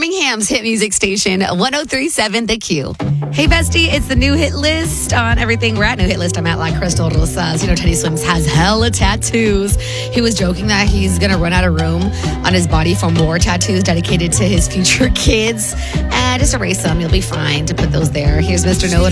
Birmingham's hit music station, 103.7 The Q. Hey, bestie, it's the new hit list on everything. We're at new hit list. I'm at La Crystal Rosas. You know, Teddy Swims has hella tattoos. He was joking that he's going to run out of room on his body for more tattoos dedicated to his future kids. And just erase them. You'll be fine to put those there. Here's Mr. Know-It-All.